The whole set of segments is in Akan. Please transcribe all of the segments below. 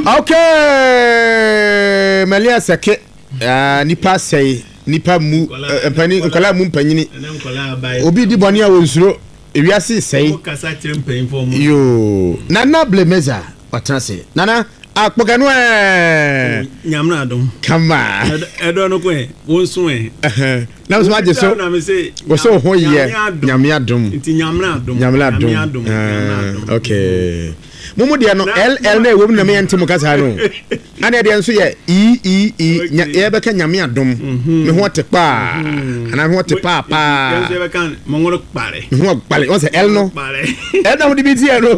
Okay, Malia Sake, nipa say, nipa mu, empany, nkala mu mpanyini. Obi di boni a wonsuro, ewiase say. Yo, nana blemeza, watrase. Nana, akpoga no nyamna adom. Kama. Edo no kwen, wonso na so maje so. Wo so ho ye, nyame adom. Nti nyamna adom. Nyamna adom. Okay. Mumu dia no LL na ewom na me ntem kasa no. Ana dia nso ye ye beka nyame adom. Me ho tepa. Ana ho tepa pa. Ye beka mo ngoro kpare. Me ho kpare. O se L no. El na ho di biti no.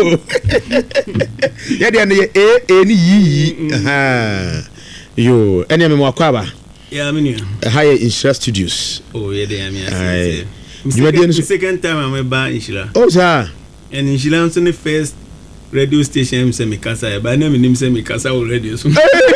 Ye dia no ye ni yi. Aha. Yo, ene me mo akwaba. Yeah, me Higher Inshira Studios. Oh, yeah, they are me. Second time I'm about Inshira. Oh, sir. And Inshira on the first radio station say me kasa by name him say me kasa radio so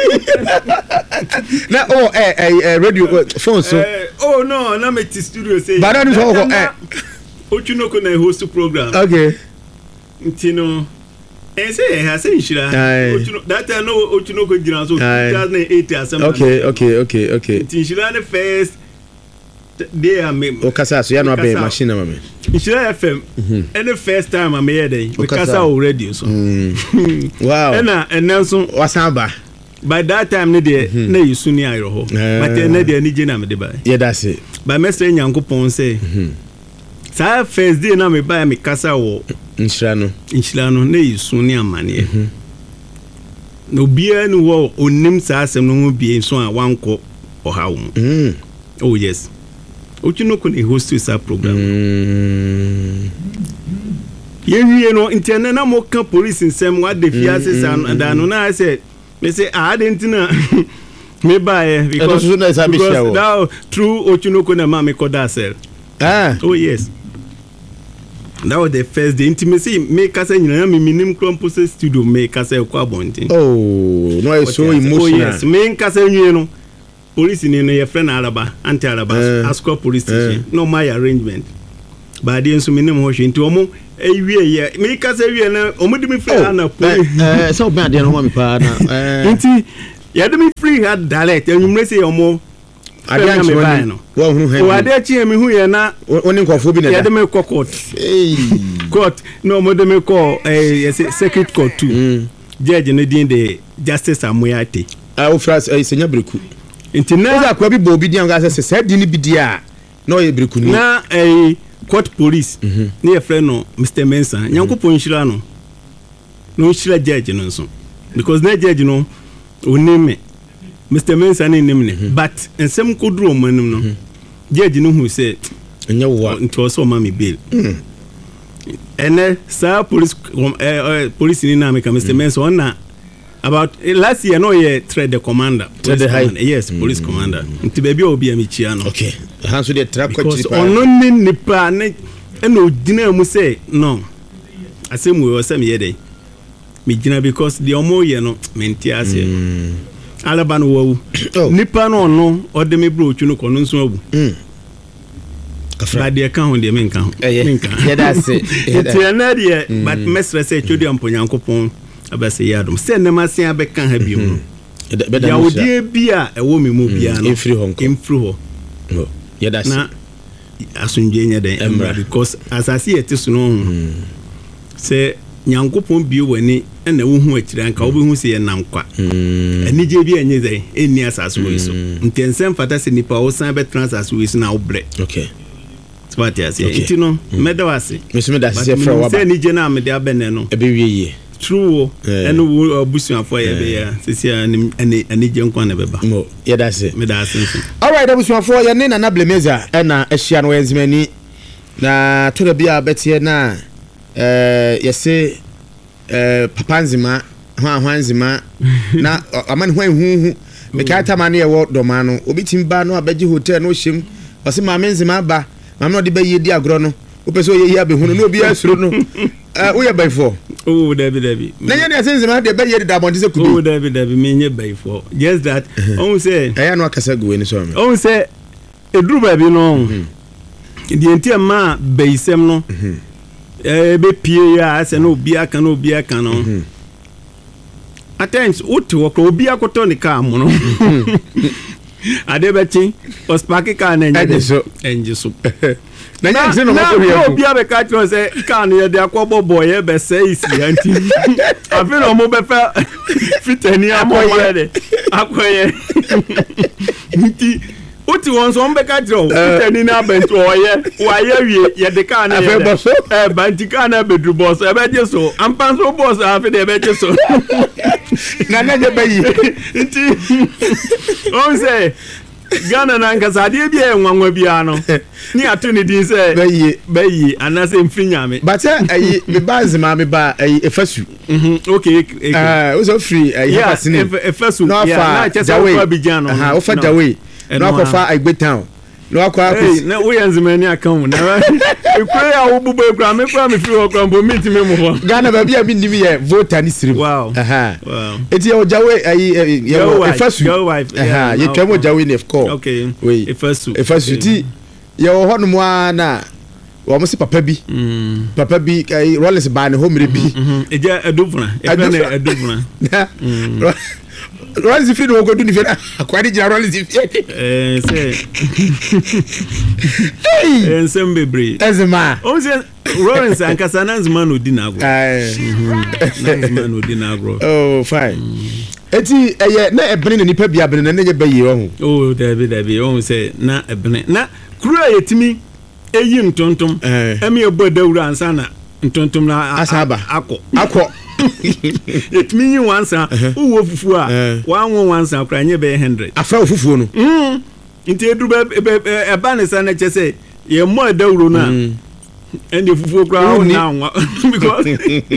na radio phone so oh no na me studio say but that is Ochunoko na host program okay ntino say has Inshira Ochunoko that time no Ochunoko jira so 2008 assembly okay Inshira the first they are me okasa so ya no be machine na me Inshira FM and the first time I'm here then because I already so wow and Nelson wasamba by that time ne dey na yisuni ayro ho but ne dey ni gina me dey buy yeah that's it by mestre nyankopon say sa first day na me buy me kasa wo Inshira no na yisuni amane no bia no wo onim sa asem no bia so a wanko ohawo oh yes Ochunoko na host this program. Ye no internet na mo kan police nsem what the fiases and no na say me say I didn't na me buy because now true Ochunoko na ma me koda sell. Oh yes. That was the first day intimacy make us nyina me minim Crumpus studio make us kwa bontin. Oh, no I so emotional. Oh yes, me kasa nwie no police in your friend Araba, anti Araba, Ascot police station. No my arrangement. But the insuminum wash into Omo, a year, make us a year, Omudi me free and so bad, they don't want me partner. You had me free had dialect, and you may say Omo. I didn't know. Well, who are there, me who are not only for food in the court. Court, no more than me call a secret court too. Judge and the justice Amuyati. I will first a senior Bruku. Inti na akwa bi bobi di anga se said ni bidia na oye brekunu na court police na your friend no Mr. Mensa nyankopon Inshira no Inshira judge no so because na judge no onime Mr. Mensa na nim ne but ensem kodro manum no judge no hu say enya wo nto so ma me bail ene sa police ni na me ka Mr. Mensa ona about last year no ye trade the commander yes police commander nti baby obi amichia no okay hanso de trap because ono ni nipa ne eno gina mu say no asemu we osem ye dey me gina because the omo ye no menti ase alaba no wawu nipa no ono ode me bro ochu no kono nso abu kafra de kan ho de menka ho yeah that's it it's another but mesre say chodi amponyankopon abase yadom se ne masen abeka ha biom no ya wodi bia ewo memu bia no infri ho no yeah that's na asunje nya den emra because asase yete so no se nyankopon bi wani na wo hu akira nka wo be hu se ye nam kwa anije bi anye zai eni asase wo so ntensem fata se nipa wo san be transase wo so na wo bre okay spati ase itino medawase mesumeda se fra wa ba se nije na amede abene no ebe wieye true and busuafo ya be ya sisi ani jenkwa na beba mo yeah that's it me that's it all right busuafo ya ne na blemeza na ahia no enzimani na to da bia betie na yese papa nzima hwanzima na amani hwan me ka ta mane ye wo do ma no obi timba no abaji hotel no hjem ose ma nzima ba ma no de ba ye di agro no opeso ye ya be hunu no obi asuro no we by for oh David na nya sense ma de be ye da bonte se kubi oh David me nye by for just that on say ya no akasa go ni so me on say eduru ba bi no di enti ma beisem no be pie ya ase no obi aka no at times uti wako obi akoto ni car mo no adebechi ospaki car na enje so na nya nse no ko ria obi abeka tro say car na de akobo boy e be say isi anti afi no mo be fa fitani amoye de akoye nti uti won so mbeka tro fitani na bento oye waye wie ye de car na banti car na bedru boss e be je so ampan so boss afi de be je so na je bayi nti on say Ghana na nkasa de bia enwanwa bia no ni ato ni din say bayi anase mfinyame but ayi me bazima me ba ayi efasu okay we so free ayi hapasine efasu na chesa ko abijan no aha ofa dawe na akofa Igbe town no akwa na we yanzimani account na ekura wo bubu ekura me kura me free wo kura meet me mo ho Ghana ba bia bi nimi ye voter ni sirim wow eti ye ojawe ayi ye efasu aha ye twemo jawe ne of okay efasu ti ye wo hono mo na wo mo se papa bi ayi Rollins ba ne ho mere bi eja edufuna edufuna Rollins free no go do ni fe akwadi jira Rollins fi say ensemble ezema o se Rollins ankasa nanzima no di nagro nanzima no di nagro oh fine eti eye na ebene ne nipa bia bene na nye bayi ho oh dabi o se na ebene na kura yetimi eyi ntontom emi ebo dawura ansa na ntontom na asaba akọ yetimi yi wansa uwo fufu a wanwo wansa kura nye be 100 afa ofufu no nti edu be ba ne sa na chese ye mo dawuro na and the fufu kura now because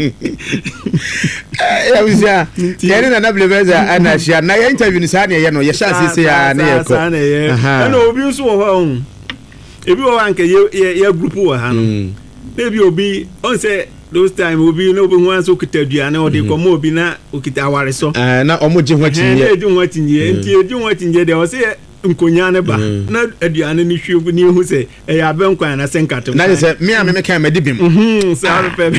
ya wizia yene na nablebeza anashia na ya interview ni sa na ye no ye sha sisi ya na ye ko na obi nso wo ho ebi wo anke ye group wo ha no ebi obi on say those time obi no obi ho so kitadua na odi komo obi na okita aware so na omoje ho tinye nti edi ho tinye de o say nkonya ne ba na aduane ni hwe ni hu se e ya be nkwan na senkato na se me a me kan medibim sa pe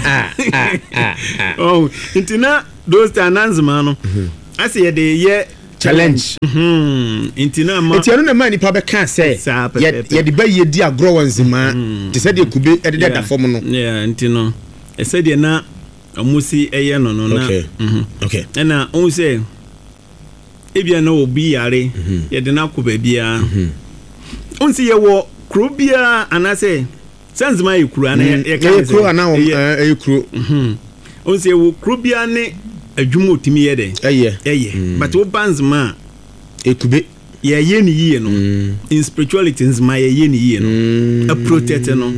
oh intina those tananzma no ase ye de ye challenge intina ma enti anu na ma nipa be kan se ye de ba ye di agro wanzima te se de kube e de da fom no yeah intino e se de na amusi eye no na okay na on se ebia na obi yare ye de na kuba bia onsi ye wo kro bia anase sanzima ye kru ana ye kan kru ana ye kru onsi ye wo kro bia ne adwuma otimi ye de eye but wo banzima ekube ye ni ye no in spirituality nzima ye ni ye no a protect no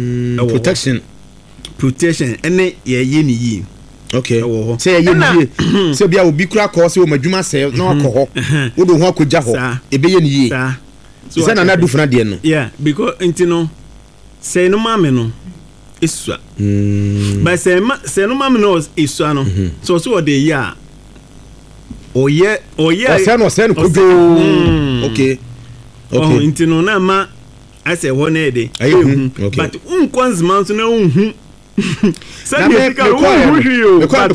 protection ene ye ni ye okay say ye ni ye say bia obi kura ko say o madwuma say na akọ ho wo do ho akọja ho ebe ye ni ye so say na dufuna de no yeah because intino say no mame no isua but say no mame no isua no so de ya oye say no kojo okay oh intino na ma I say one day but unkonzman so na unhu say ka wo but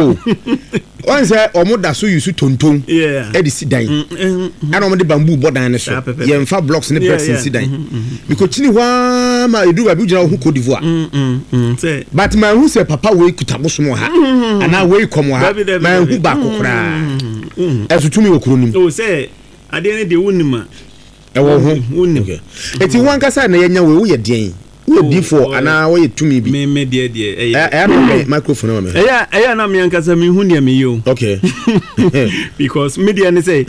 on say omoda so yusu tonton e di sidan ana omode bamboo bodan ne so ye mfa blocks ne pressing sidan because chini wa ma edu ba bi gina hu Cote d'Ivoire say but man who say papa we kutaboso ha ana we komo ha man hu ba kokora esutumi okuro nim o say ade ne de wonima ewo ho okay eti wan kasa na yenya we wo ye den wo before ana wo ye tumi bi me de no microphone me na me ankasa me hu ne me yo okay because media ne say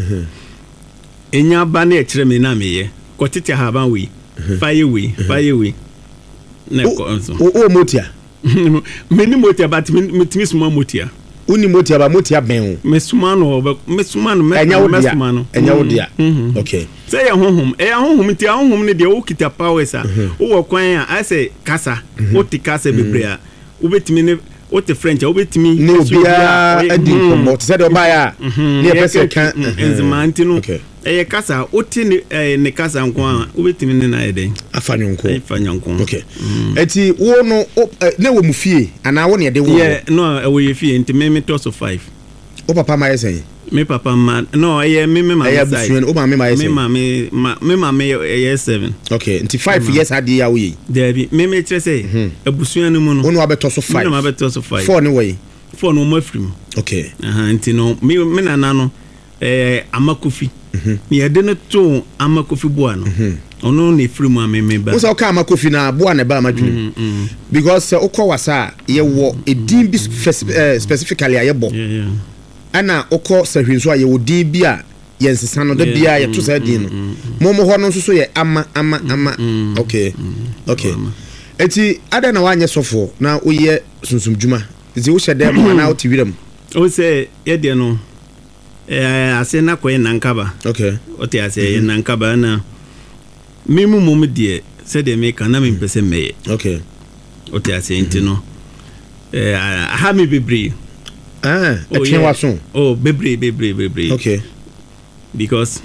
enya ba na e kire me na me ye ko tete ha ban we fire we na ko so o motia me ni motia but me timi suma motia uni motia ba motia ben mesumano enya wodia okay say honhom ti honhom ne de o kita powers a wo kwan a say kasa o ti kasa bebrea wo betimi ne o ti French wo betimi ne obia adi kombo ti say de oba ya ne pese kan enzimanti no kasa o ti ne kasa nko a wo betimi ne na eden afanyonko okay eti wo no ne wo mufie ana wo ne de wo no wo ye fie nti me to so 5 O papa ma yesen. Me papa ma no me ma side. O ma me ma yesen. Me ma me 7. Okay, nti 5 years ade ya wo yi. There be me kire say abusuan no mu no. Wonu abeto so 5. Me abeto so 5. 4 ne way. 4 no mo afrim. Okay. Nti no me nana no amakofi. Me de no to amakofi boa no. Ono ne frimu ameme ba. Wo say o ka amakofi na boa ne ba amadwene. Because ukowasa ye wo edin bi specifically ayebo. Yeah. Ana ukọ sahwinso aye wo din bi a yensesa no da bia ye to sa din no. Momo ho no so ye ama. Okay. Eti ada na wanye sofo na oye sunsumdwuma. Ezi wo hyede ma na otiwiram. O say ye de no ase na koye nankaba. Okay. O te ase ye nankaba na mimu mum de se de me kana me pese meye. Okay. O te ase nti no ha me bebre. Wason. Oh, bebre. Okay. Because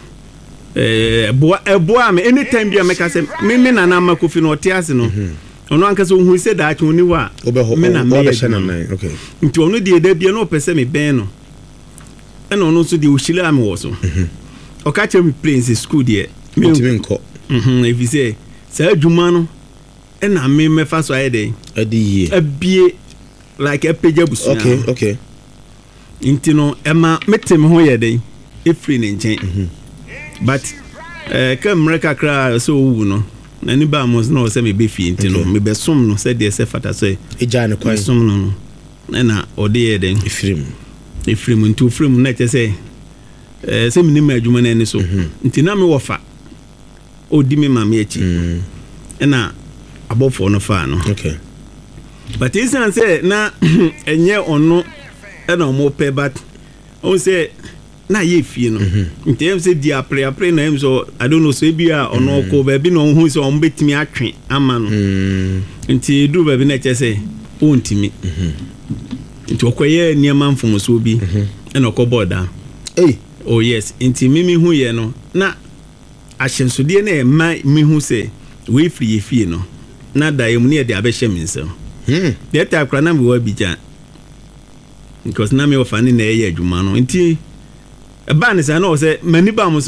boy me anytime you make us me na makofi no te ase no. Ono anka so hu se da atwoni wa. Me na me. Okay. Nti ono de da bia no pese me ben no. Ena ono so de ohila me wo so. O ka che me prince school de. Me nko. If you say say adwuma no ena me mefa so ayede. Adi abie like a page abusu. Okay. Inti no ema metem ho yeden efri ne nchen. But kamera kakra so wu no na ni ba mo no se me be fi inti no me be som no se de se fata so eja ne kwan som no na ode yeden efrim ntu frem na che se se me ni ma adwuma na ni so inti na me wo fa odi me ma me achi na abofo no fa no. Okay. But isan say na enye ono na mo pe but o say na ye fie no ntem say dia pre na em so I don't know say bia ono ko ba bi no hu so on betimi atwe ama no nti du ba bi na che say o ntimi nti okoye niam mfom so bi na okoboda oh yes nti mimi hu ye no na ahyensodie na ma mi hu say we free ye fie no na da yem ne de abehye minsem that akra na me wa bija because na me ofane na eye adwuma no nti eba ne say na o say mani ba mo